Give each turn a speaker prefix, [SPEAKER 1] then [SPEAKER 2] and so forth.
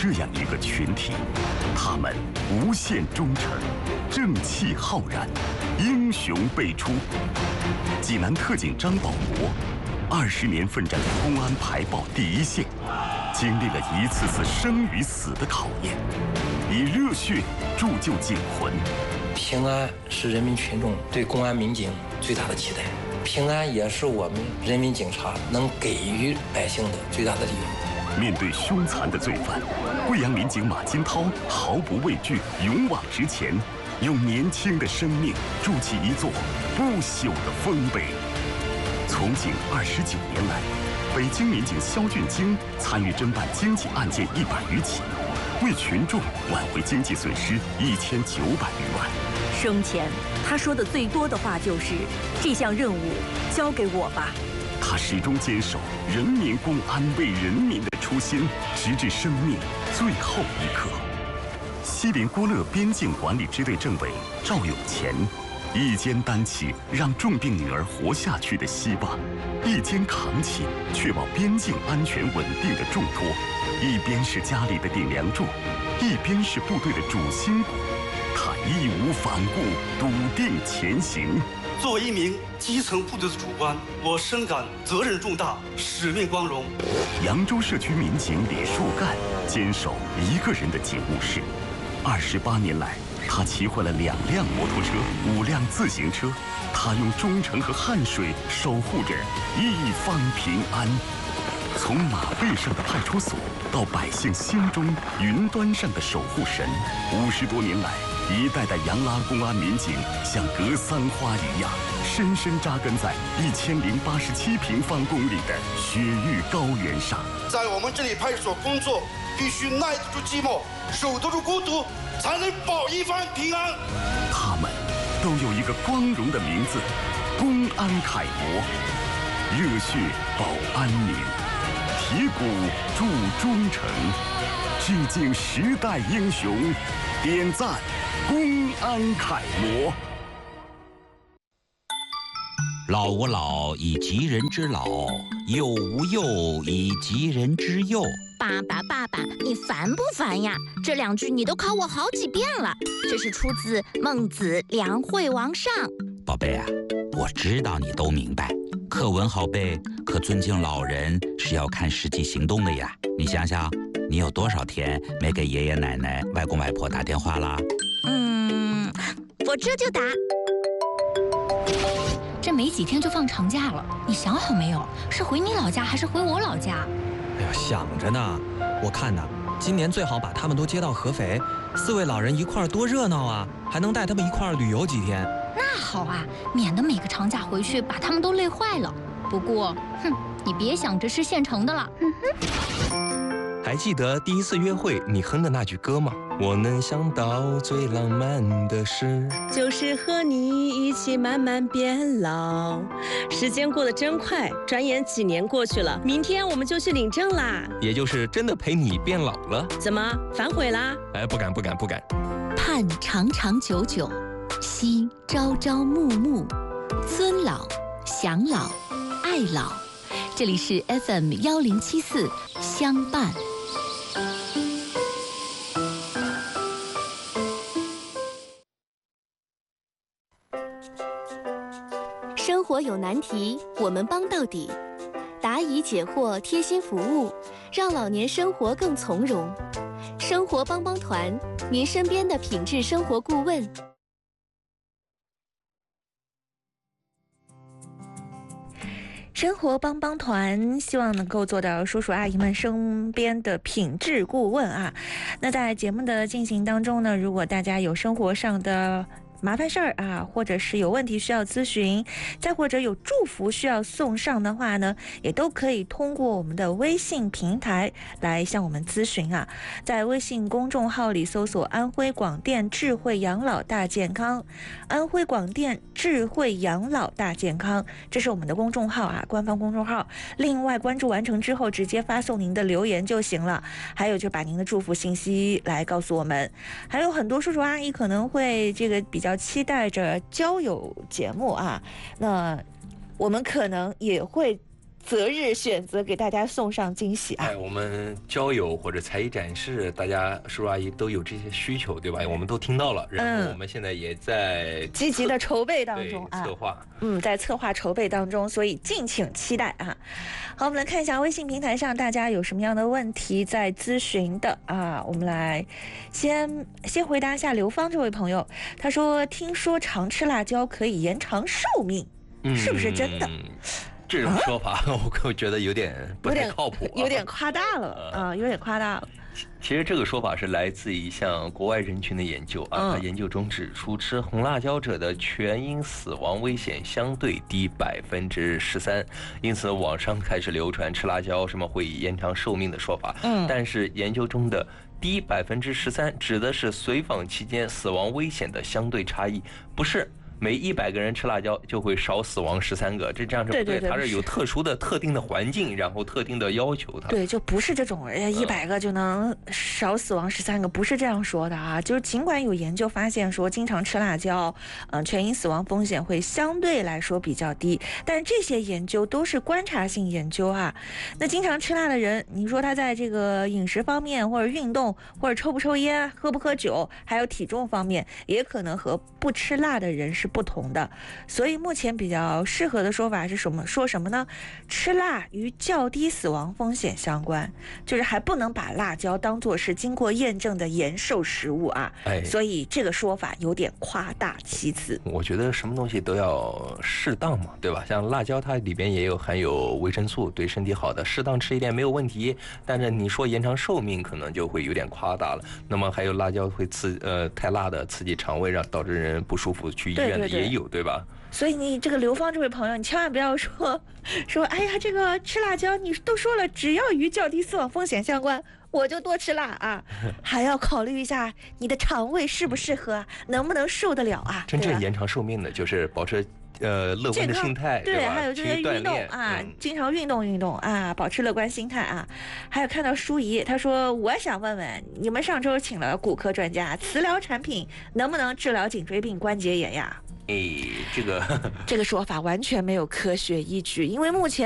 [SPEAKER 1] 这样一个群体，他们无限忠诚，正气浩然，英雄辈出。济南特警张保国，20年奋战在公安排报第一线，经历了一次次生与死的考验，以热血铸就警魂。
[SPEAKER 2] 平安是人民群众对公安民警最大的期待，平安也是我们人民警察能给予百姓的最大的利益。
[SPEAKER 1] 面对凶残的罪犯，贵阳民警马金涛毫不畏惧，勇往直前，用年轻的生命筑起一座不朽的丰碑。从警29年来，北京民警肖俊京参与侦办经济案件100余起，为群众挽回经济损失1900余万。
[SPEAKER 3] 生前他说的最多的话就是：“这项任务交给我吧。”
[SPEAKER 1] 他始终坚守人民公安为人民的初心，直至生命最后一刻。锡林郭勒边境管理支队政委赵永乾一肩担起让重病女儿活下去的希望，一肩扛起确保边境安全稳定的重托，一边是家里的顶梁柱，一边是部队的主心骨。他义无反顾，笃定前行。
[SPEAKER 4] 作为一名基层部队的主官，我深感责任重大，使命光荣。
[SPEAKER 1] 扬州社区民警李树干坚守一个人的警务室，28年来，他骑坏了2辆摩托车、5辆自行车。他用忠诚和汗水守护着一方平安。从马背上的派出所到百姓心中云端上的守护神，50多年来，一代代杨拉公安民警像格桑花一样，深深扎根在1087平方公里的雪域高原上。
[SPEAKER 5] 在我们这里派出所工作，必须耐得住寂寞，守得住孤独，才能保一方平安。
[SPEAKER 1] 他们都有一个光荣的名字——公安楷模，热血保安宁，铁骨铸忠诚，致敬时代英雄，点赞公安楷模。
[SPEAKER 6] 老吾老以及人之老，幼吾幼以及人之幼。
[SPEAKER 7] 爸爸，你烦不烦呀？这2句你都考我好几遍了。这是出自《孟子·梁惠王上》。
[SPEAKER 6] 宝贝啊，我知道你都明白，课文好背，可尊敬老人是要看实际行动的呀。你想想，你有多少天没给爷爷奶奶、外公外婆打电话啦？
[SPEAKER 7] 我这就打。
[SPEAKER 8] 这没几天就放长假了，你想好没有？是回你老家还是回我老家？
[SPEAKER 9] 哎呀，想着呢。我看呢，今年最好把他们都接到合肥，4位老人一块儿多热闹啊！还能带他们一块儿旅游几天。
[SPEAKER 8] 那好啊，免得每个长假回去把他们都累坏了。不过，你别想着吃现成的了。
[SPEAKER 10] 还记得第一次约会你哼的那句歌吗？我能想到最浪漫的事，
[SPEAKER 11] 就是和你一起慢慢变老。时间过得真快，转眼几年过去了，明天我们就去领证啦。
[SPEAKER 10] 也就是真的陪你变老了。
[SPEAKER 11] 怎么反悔啦？
[SPEAKER 10] 哎，不敢。
[SPEAKER 12] 盼长长久久，惜朝朝暮暮，尊老享老爱老。这里是 FM1074相伴。
[SPEAKER 13] 生活有难题，我们帮到底，答疑解惑，贴心服务，让老年生活更从容。生活帮帮团，您身边的品质生活顾问。
[SPEAKER 14] 生活帮帮团希望能够做到叔叔阿姨们身边的品质顾问啊。那在节目的进行当中呢，如果大家有生活上的麻烦事儿啊，或者是有问题需要咨询，再或者有祝福需要送上的话呢，也都可以通过我们的微信平台来向我们咨询啊。在微信公众号里搜索安徽广电智慧养老大健康，安徽广电智慧养老大健康，这是我们的公众号啊，官方公众号。另外关注完成之后直接发送您的留言就行了，还有就把您的祝福信息来告诉我们。还有很多叔叔阿姨可能会这个比较期待着交友节目啊，那我们可能也会择日选择给大家送上惊喜啊！
[SPEAKER 10] 我们交友或者才艺展示，大家叔叔阿姨都有这些需求，对吧？我们都听到了，然后我们现在也在
[SPEAKER 14] 积极的筹备当中啊，
[SPEAKER 10] 策划，
[SPEAKER 14] 在策划筹备当中，所以敬请期待啊！好，我们来看一下微信平台上大家有什么样的问题在咨询的啊？我们来先回答一下刘芳这位朋友，他说听说常吃辣椒可以延长寿命，是不是真的？
[SPEAKER 10] 这种说法我觉得有点不太靠谱，
[SPEAKER 14] 有点夸大了啊，有点夸大了。
[SPEAKER 10] 其实这个说法是来自一项国外人群的研究啊，它研究中指出，吃红辣椒者的全因死亡危险相对低13%，因此网上开始流传吃辣椒什么会延长寿命的说法。但是研究中的低13%指的是随访期间死亡危险的相对差异，不是每100个人吃辣椒就会少死亡13个，这样是不对，它是有特殊的特定的环境，然后特定的要求的。
[SPEAKER 14] 对，就不是这种100个就能少死亡13个，不是这样说的啊。就是尽管有研究发现说经常吃辣椒，全因死亡风险会相对来说比较低，但是这些研究都是观察性研究啊。那经常吃辣的人，你说他在这个饮食方面，或者运动，或者抽不抽烟，喝不喝酒，还有体重方面，也可能和不吃辣的人是不同的。所以目前比较适合的说法是什么？说什么呢？吃辣与较低死亡风险相关，就是还不能把辣椒当作是经过验证的延寿食物啊。所以这个说法有点夸大其词。
[SPEAKER 10] 我觉得什么东西都要适当嘛，对吧？像辣椒它里边也有含有维生素，对身体好的，适当吃一点没有问题。但是你说延长寿命可能就会有点夸大了。那么还有辣椒会太辣的刺激肠胃，让导致人不舒服，去医院的也有，对吧？
[SPEAKER 14] 所以你这个刘芳这位朋友，你千万不要说哎呀，这个吃辣椒你都说了，只要与较低死亡风险相关，我就多吃辣啊，还要考虑一下你的肠胃适不适合，能不能受得了啊？
[SPEAKER 10] 真正延长寿命的就是保持乐观的心态，
[SPEAKER 14] 对，还有就是
[SPEAKER 10] 运
[SPEAKER 14] 动啊，经常运动啊，保持乐观心态啊。还有看到舒怡，他说我想问问你们上周请了骨科专家，磁疗产品能不能治疗颈椎病、关节炎呀？
[SPEAKER 10] 这个
[SPEAKER 14] 说法完全没有科学依据，因为目前